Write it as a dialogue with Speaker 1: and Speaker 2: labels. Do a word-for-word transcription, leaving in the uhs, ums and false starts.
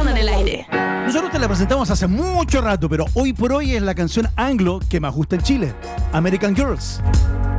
Speaker 1: Sonando en el aire.
Speaker 2: Nosotros te la presentamos hace mucho rato, pero hoy por hoy es la canción anglo que más gusta en Chile, American Girls.